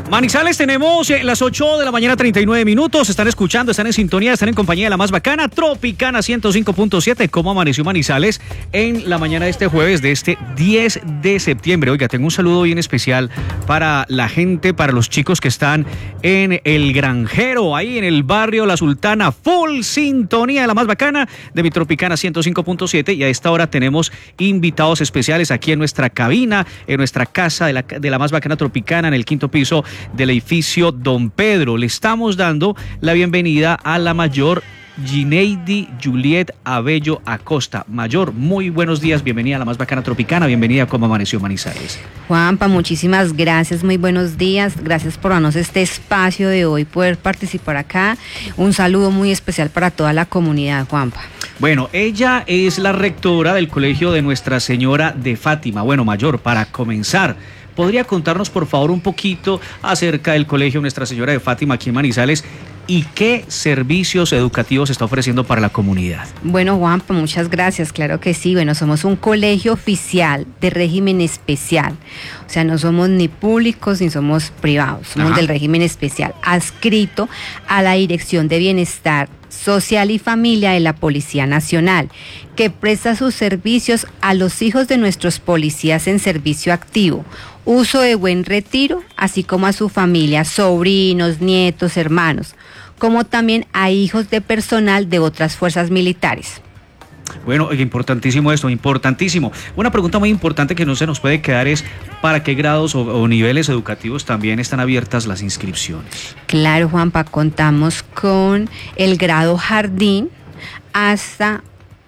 Manizales, tenemos las 8 de la mañana, 39 minutos. Están escuchando, están en sintonía, están en compañía de la más bacana, Tropicana 105.7. ¿Cómo amaneció Manizales en la mañana de este jueves, de este 10 de septiembre? Oiga, tengo un saludo bien especial para la gente, para los chicos que están en El Granjero, ahí en el barrio La Sultana. Full sintonía de la más bacana de mi Tropicana 105.7. Y a esta hora tenemos invitados especiales aquí en nuestra cabina, en nuestra casa de la más bacana Tropicana, en el quinto piso del edificio Don Pedro. Le estamos dando la bienvenida a la mayor Gineidi Juliet Abello Acosta. Mayor, muy buenos días, bienvenida a la más bacana Tropicana, bienvenida a Cómo Amaneció Manizales. Juanpa, muchísimas gracias, muy buenos días, gracias por darnos este espacio de hoy, poder participar acá. Un saludo muy especial para toda la comunidad, Juanpa. Bueno, ella es la rectora del Colegio de Nuestra Señora de Fátima. Bueno, mayor, para comenzar, ¿podría contarnos por favor un poquito acerca del Colegio Nuestra Señora de Fátima aquí en Manizales y qué servicios educativos está ofreciendo para la comunidad? Bueno, Juanpa, muchas gracias, claro que sí. Bueno, somos un colegio oficial de régimen especial, o sea, no somos ni públicos ni somos privados, somos del régimen especial, adscrito a la Dirección de Bienestar Social y Familia de la Policía Nacional, que presta sus servicios a los hijos de nuestros policías en servicio activo, uso de buen retiro, así como a su familia, sobrinos, nietos, hermanos, como también a hijos de personal de otras fuerzas militares. Bueno, importantísimo esto, importantísimo. Una pregunta muy importante que no se nos puede quedar es ¿para qué grados o niveles educativos también están abiertas las inscripciones? Claro, Juanpa, contamos con el grado jardín hasta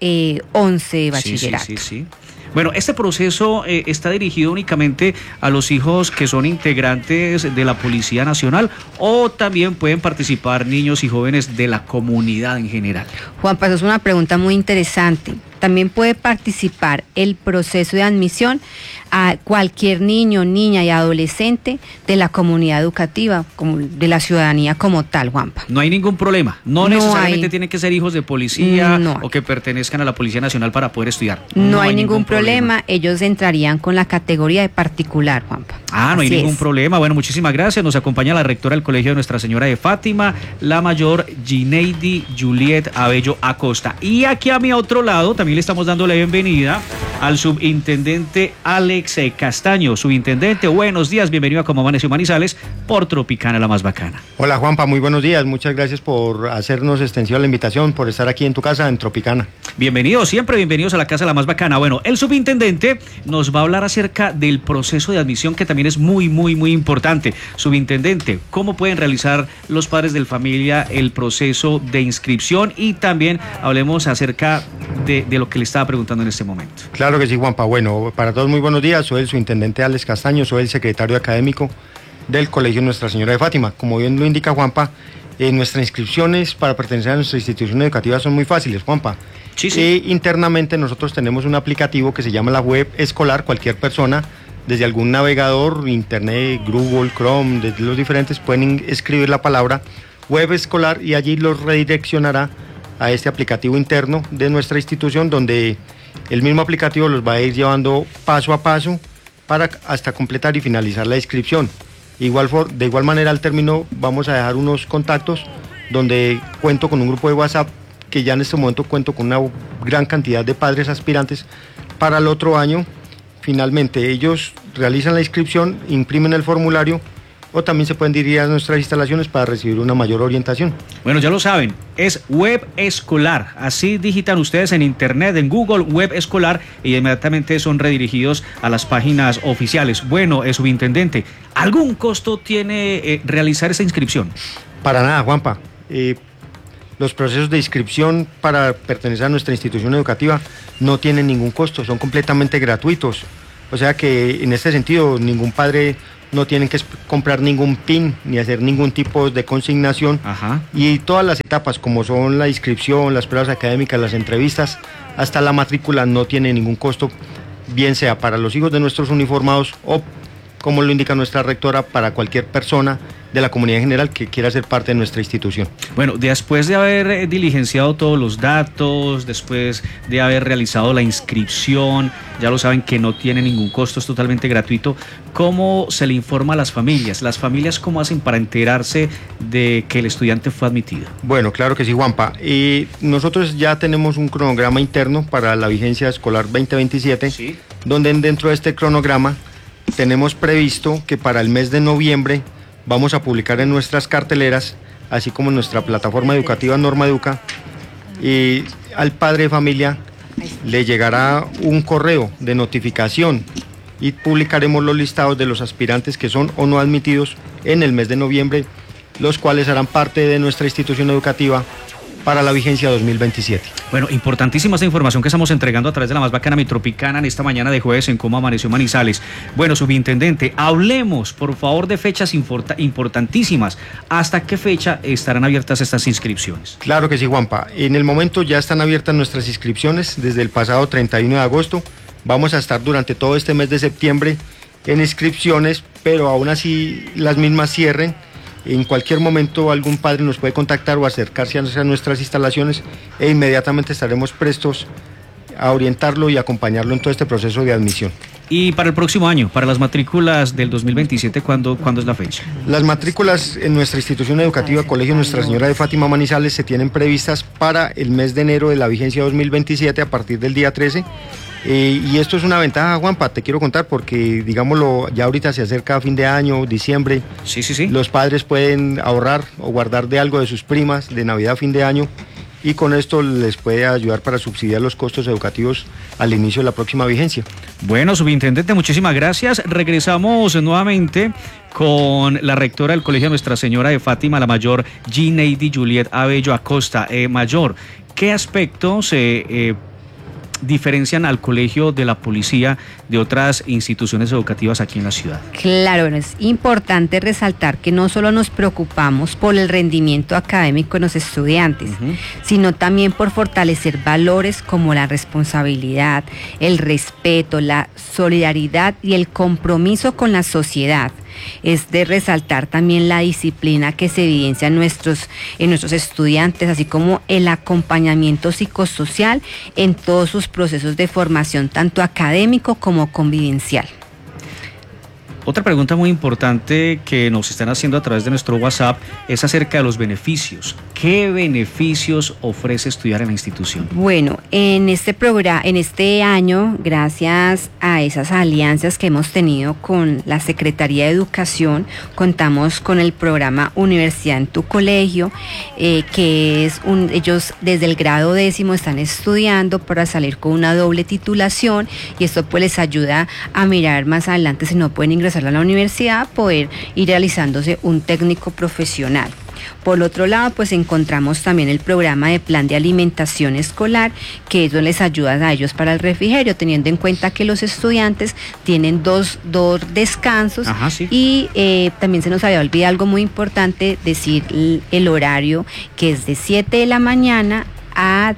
11 de bachillerato. Sí. Bueno, este proceso está dirigido únicamente a los hijos que son integrantes de la Policía Nacional o también pueden participar niños y jóvenes de la comunidad en general. Juanpa, eso es una pregunta muy interesante. También puede participar el proceso de admisión a cualquier niño, niña y adolescente de la comunidad educativa, como de la ciudadanía como tal, Juanpa. No hay ningún problema. No necesariamente tienen que ser hijos de policía o que pertenezcan a la Policía Nacional para poder estudiar. No hay ningún problema. Ellos entrarían con la categoría de particular, Juanpa. No hay ningún problema. Bueno, muchísimas gracias. Nos acompaña la rectora del Colegio de Nuestra Señora de Fátima, la mayor Gineidi Juliet Abello Acosta. Y aquí a mi otro lado también le estamos dando la bienvenida al subintendente Alex Castaño. Subintendente, buenos días, bienvenido a Cómo Amaneció Manizales por Tropicana, la más bacana. Hola Juanpa, muy buenos días, muchas gracias por hacernos extensiva la invitación, por estar aquí en tu casa en Tropicana. Bienvenidos, siempre bienvenidos a la casa la más bacana. Bueno, el subintendente nos va a hablar acerca del proceso de admisión que también es muy importante. Subintendente, ¿cómo pueden realizar los padres de familia el proceso de inscripción? Y también hablemos acerca de lo que le estaba preguntando en este momento. Claro que sí, Juanpa. Bueno, para todos muy buenos días, soy el subintendente Alex Castaño, soy el secretario académico del Colegio Nuestra Señora de Fátima. Como bien lo indica Juanpa, nuestras inscripciones para pertenecer a nuestra institución educativa son muy fáciles, Juanpa. Sí. Internamente nosotros tenemos un aplicativo que se llama la web escolar. Cualquier persona, desde algún navegador, internet, Google, Chrome, desde los diferentes, pueden escribir la palabra web escolar y allí los redireccionará a este aplicativo interno de nuestra institución, donde el mismo aplicativo los va a ir llevando paso a paso para hasta completar y finalizar la inscripción. De igual manera, al término vamos a dejar unos contactos donde cuento con un grupo de WhatsApp que ya en este momento cuento con una gran cantidad de padres aspirantes para el otro año. Finalmente ellos realizan la inscripción, imprimen el formulario o también se pueden dirigir a nuestras instalaciones para recibir una mayor orientación. Bueno, ya lo saben, es web escolar, así digitan ustedes en internet, en Google, web escolar, y inmediatamente son redirigidos a las páginas oficiales. Bueno, subintendente, ¿algún costo tiene realizar esa inscripción? Para nada, Juanpa. Los procesos de inscripción para pertenecer a nuestra institución educativa no tienen ningún costo, son completamente gratuitos. O sea que en este sentido ningún padre no tienen que comprar ningún PIN ni hacer ningún tipo de consignación. Y todas las etapas como son la inscripción, las pruebas académicas, las entrevistas, hasta la matrícula no tiene ningún costo, bien sea para los hijos de nuestros uniformados o como lo indica nuestra rectora, para cualquier persona de la comunidad en general que quiera ser parte de nuestra institución. Bueno, después de haber diligenciado todos los datos, después de haber realizado la inscripción, ya lo saben que no tiene ningún costo, es totalmente gratuito, ¿cómo se le informa a las familias? ¿Las familias cómo hacen para enterarse de que el estudiante fue admitido? Bueno, claro que sí, Juanpa. Nosotros ya tenemos un cronograma interno para la vigencia escolar 2027, ¿sí?, donde dentro de este cronograma tenemos previsto que para el mes de noviembre vamos a publicar en nuestras carteleras, así como en nuestra plataforma educativa Norma Educa, y al padre de familia le llegará un correo de notificación y publicaremos los listados de los aspirantes que son o no admitidos en el mes de noviembre, los cuales harán parte de nuestra institución educativa para la vigencia 2027. Bueno, importantísima esta información que estamos entregando a través de la más bacana Mi Tropicana en esta mañana de jueves en Cómo Amaneció Manizales. Bueno, subintendente, hablemos por favor de fechas importantísimas. ¿Hasta qué fecha estarán abiertas estas inscripciones? Claro que sí, Juanpa. En el momento ya están abiertas nuestras inscripciones desde el pasado 31 de agosto. Vamos a estar durante todo este mes de septiembre en inscripciones, pero aún así las mismas cierren. En cualquier momento algún padre nos puede contactar o acercarse a nuestras instalaciones e inmediatamente estaremos prestos a orientarlo y acompañarlo en todo este proceso de admisión. Y para el próximo año, para las matrículas del 2027, ¿cuándo es la fecha? Las matrículas en nuestra institución educativa Colegio Nuestra Señora de Fátima Manizales se tienen previstas para el mes de enero de la vigencia 2027 a partir del día 13. Y esto es una ventaja, Juanpa, te quiero contar, porque digámoslo, ya ahorita se acerca fin de año, diciembre. Sí. Los padres pueden ahorrar o guardar de algo de sus primas de Navidad, fin de año, y con esto les puede ayudar para subsidiar los costos educativos al inicio de la próxima vigencia. Bueno, subintendente, muchísimas gracias. Regresamos nuevamente con la rectora del Colegio Nuestra Señora de Fátima, la mayor Gineidy Juliet Abello Acosta. Mayor, ¿qué aspectos diferencian al colegio de la policía de otras instituciones educativas aquí en la ciudad? Claro, bueno, es importante resaltar que no solo nos preocupamos por el rendimiento académico de los estudiantes, sino también por fortalecer valores como la responsabilidad, el respeto, la solidaridad y el compromiso con la sociedad. Es de resaltar también la disciplina que se evidencia en nuestros estudiantes, así como el acompañamiento psicosocial en todos sus procesos de formación, tanto académico como convivencial. Otra pregunta muy importante que nos están haciendo a través de nuestro WhatsApp es acerca de los beneficios. ¿Qué beneficios ofrece estudiar en la institución? Bueno, en este año, gracias a esas alianzas que hemos tenido con la Secretaría de Educación, contamos con el programa Universidad en tu Colegio, que es ellos desde el grado 10º están estudiando para salir con una doble titulación, y esto pues les ayuda a mirar más adelante, si no pueden ingresar a la universidad, poder ir realizándose un técnico profesional. Por otro lado, pues encontramos también el programa de plan de alimentación escolar, que eso les ayuda a ellos para el refrigerio, teniendo en cuenta que los estudiantes tienen dos descansos. Ajá, sí. Y también se nos había olvidado algo muy importante, decir el horario, que es de 7 de la mañana a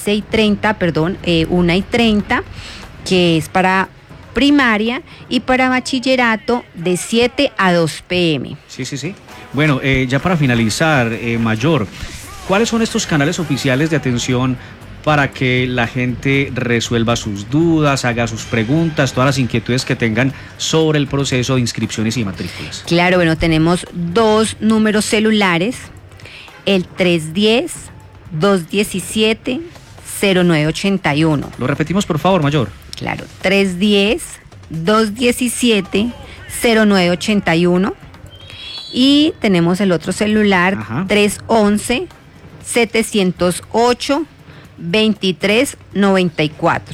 1:30, que es para primaria, y para bachillerato de 7 a 2 p.m. Sí. Bueno, ya para finalizar, Mayor, ¿cuáles son estos canales oficiales de atención para que la gente resuelva sus dudas, haga sus preguntas, todas las inquietudes que tengan sobre el proceso de inscripciones y matrículas? Claro, bueno, tenemos 2 números celulares, el 310-217-0981. Lo repetimos, por favor, Mayor. Claro, 310-217-0981. Y tenemos el otro celular, 311-708-2394.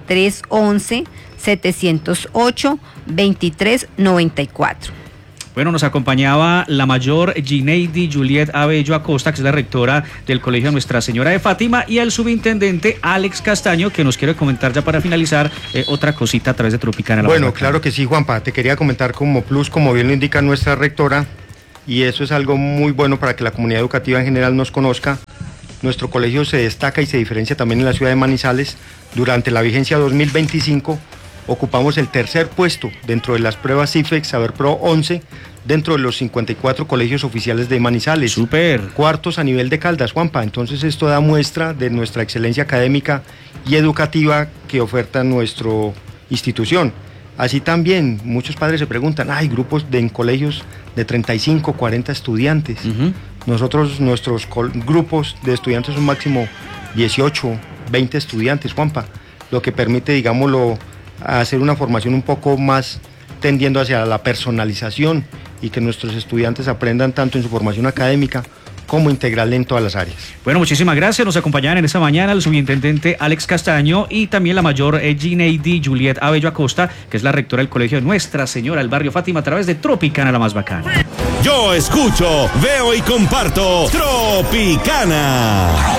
311-708-2394. Bueno, nos acompañaba la mayor Gineidy Juliet Abello Acosta, que es la rectora del Colegio Nuestra Señora de Fátima, y el subintendente Alex Castaño, que nos quiere comentar ya para finalizar otra cosita a través de Tropicana. Bueno, claro que sí, Juanpa, te quería comentar como plus, como bien lo indica nuestra rectora, y eso es algo muy bueno para que la comunidad educativa en general nos conozca. Nuestro colegio se destaca y se diferencia también en la ciudad de Manizales. Durante la vigencia 2025 ocupamos el tercer puesto dentro de las pruebas CIFEX Saber Pro 11, dentro de los 54 colegios oficiales de Manizales. Súper. Cuartos a nivel de Caldas, Juanpa. Entonces esto da muestra de nuestra excelencia académica y educativa que oferta nuestra institución. Así también muchos padres se preguntan, hay grupos en colegios de 35, 40 estudiantes. Nosotros, nuestros grupos de estudiantes son máximo 18, 20 estudiantes, Juanpa, lo que permite, digámoslo, hacer una formación un poco más tendiendo hacia la personalización y que nuestros estudiantes aprendan tanto en su formación académica como integral en todas las áreas. Bueno, muchísimas gracias. Nos acompañaban en esta mañana el subintendente Alex Castaño y también la mayor Gineidi Juliet Abello Acosta, que es la rectora del colegio Nuestra Señora del Barrio Fátima, a través de Tropicana, la más bacana. Yo escucho, veo y comparto Tropicana.